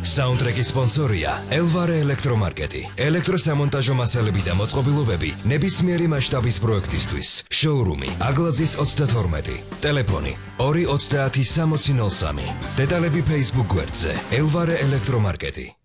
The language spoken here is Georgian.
საუნდტრეკის სპონსორია ელვარე ელექტრომარკეტი. ელექტროსამონტაჟო მასალები და მოწყობილობები ნებისმიერი მასშტაბის პროექტისთვის. შოურუმი აგლაძის 32. ტელეფონი 230 6003. დეტალები Facebook გვერდზე ელვარე ელექტრომარკეტი.